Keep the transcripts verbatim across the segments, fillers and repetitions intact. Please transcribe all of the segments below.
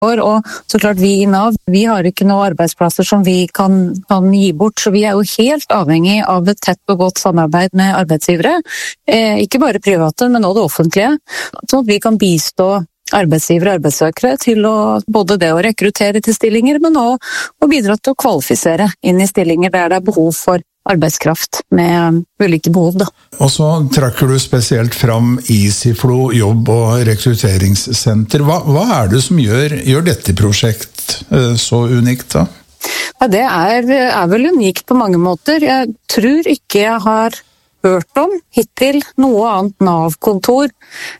Og så klart vi i Nav, vi har ikke noen arbeidsplasser som vi kan, kan gi bort, så vi er jo helt avhengig av et tett og godt samarbeid med arbeidsgivere. Eh, ikke bare private, men også det offentlige, så at vi kan bistå arbeidsgivere og arbeidssøkere til å, både det å rekruttere til stillinger, men også å bidra til å kvalifisere inn i stillinger der det er behov for arbeidskraft med ulike behov. Da. Og så trekker du spesielt fram EasyFlow jobb- og rekrutteringssenter. Hva, hva er det som gjør, gjør dette prosjekt så unikt da? Ja, det er, er vel unikt på mange måter. Jeg tror ikke jeg har hørt om hittil noe annet Nav-kontor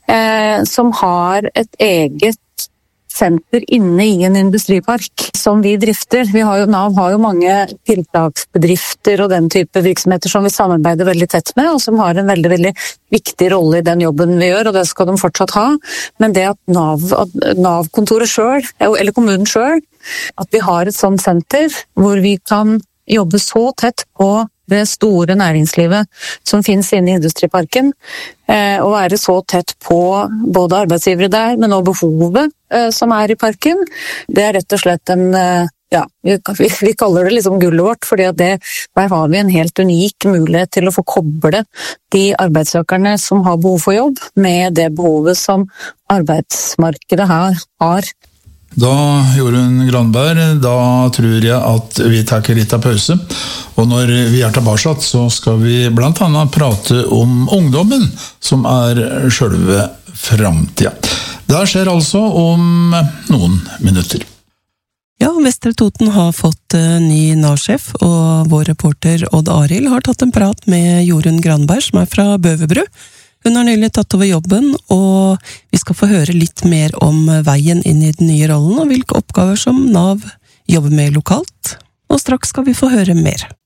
eh, som har et eget senter inne i en industripark som vi drifter. Vi har jo, Nav har jo mange tiltaksbedrifter og den type virksomheter som vi samarbeider veldig tett med, og som har en veldig, veldig viktig rolle i den jobben vi gjør, og det skal de fortsatt ha. Men det at Nav, at Nav-kontoret selv, eller kommunen selv, at vi har et sånt senter hvor vi kan jobbe så tett på det store næringslivet som finnes inne i industriparken, eh, og være så tett på både arbeidsgivere der, men også behovet eh, som er i parken. Det er rett og slett en, eh, ja, vi, vi kaller det liksom gullet vårt, fordi at det, der har vi en helt unik mulighet til å få koble de arbeidssøkerne som har behov for jobb, med det behovet som arbeidsmarkedet her har. Da, Jorunn Granberg, da tror jeg at vi takker litt av pause, og når vi er tilbake så skal vi blant annet prate om ungdommen som er selve framtida. Det skjer altså om noen minutter. Ja, Vestre Toten har fått ny Nav-sjef, og vår reporter Odd Arild har tatt en prat med Jorunn Granberg, som er fra Bøverbru. Hun har nylig tatt over jobben, og vi skal få høre litt mer om veien inn i den nye rollen, og hvilke oppgaver som Nav jobber med lokalt. Og straks skal vi få høre mer.